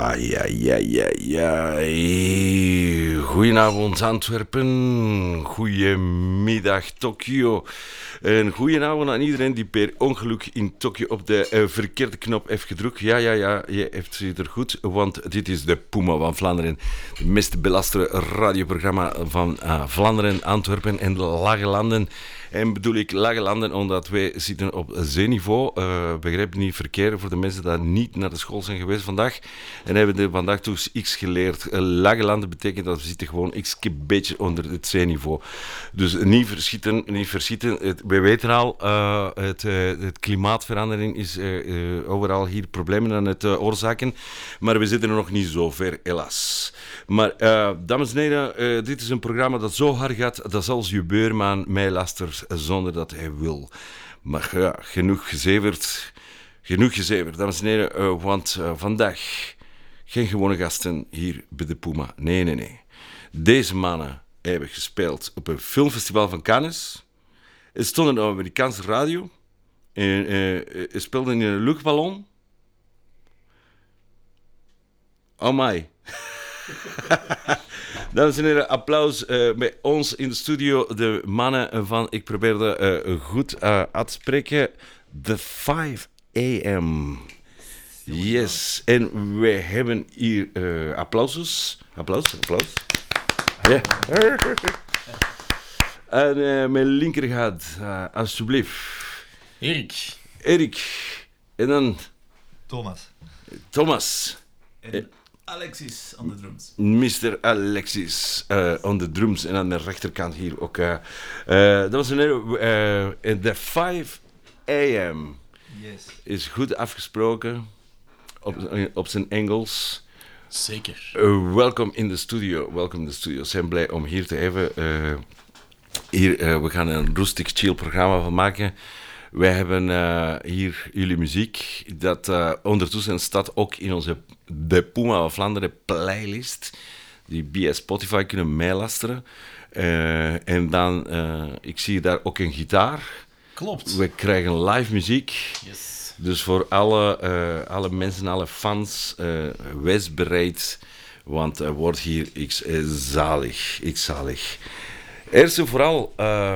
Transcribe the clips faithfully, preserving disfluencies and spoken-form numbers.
Ja, ja, ja, ja, ja. Hey. Goedenavond Antwerpen, goedemiddag Tokio. En goedenavond aan iedereen die per ongeluk in Tokio op de uh, verkeerde knop heeft gedrukt. Ja, ja, ja, je hebt ze er goed, want dit is de Puma van Vlaanderen. Het meest belastere radioprogramma van uh, Vlaanderen, Antwerpen en de Lage Landen. En bedoel ik Lage Landen omdat wij zitten op zeeniveau. Uh, begrijp niet verkeerd voor de mensen die niet naar de school zijn geweest vandaag. En hebben er vandaag dus X geleerd. Uh, Lage Landen betekent dat we zitten gewoon X beetje onder het zeeniveau. Dus niet verschieten, niet verschieten. Het, wij weten al, uh, het, uh, het klimaatverandering is uh, uh, overal hier problemen aan het uh, oorzaken. Maar we zitten er nog niet zo ver, helaas. Maar, uh, dames en heren, uh, dit is een programma dat zo hard gaat dat zelfs je buurman mij lastert zonder dat hij wil. Maar ja, genoeg gezeverd. Genoeg gezeverd, dames en heren. Uh, want uh, vandaag geen gewone gasten hier bij de Puma. Nee, nee, nee. Deze mannen hebben gespeeld op een filmfestival van Cannes. Ze stonden op Amerikaanse radio. En uh, ze speelden in een luchtballon. Oh my. Dames en heren, applaus uh, bij ons in de studio. De mannen van, ik probeerde uh, goed uh, uit te spreken, The vijf a m. Yes, en wij hebben hier uh, applaus. Applaus, applaus. Ja. En uh, mijn linkerhand, uh, alsjeblieft. Erik. Erik. En dan... Thomas. Thomas. En Alexis aan de drums. mister Alexis uh, on the drums. En aan de rechterkant hier ook. Uh, uh, dat was een hele... Uh, de vijf a m. Yes. Is goed afgesproken. Op, ja. op zijn Engels. Zeker. Uh, welkom in de studio. Welkom in de studio. We zijn blij om hier te hebben. Uh, hier, uh, we gaan een rustig chill programma van maken. Wij hebben uh, hier jullie muziek. Dat uh, ondertussen staat ook in onze De Puma van Vlaanderen playlist. Die via Spotify kunnen meelasteren. Uh, en dan, uh, ik zie daar ook een gitaar. Klopt. We krijgen live muziek. Yes. Dus voor alle, uh, alle mensen, alle fans, uh, wees bereid. Want er wordt hier x uh, zalig. X zalig. Eerst en vooral... Uh,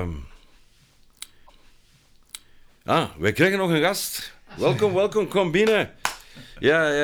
ah, wij krijgen nog een gast. Welkom, welkom, kom binnen. Ja, ja.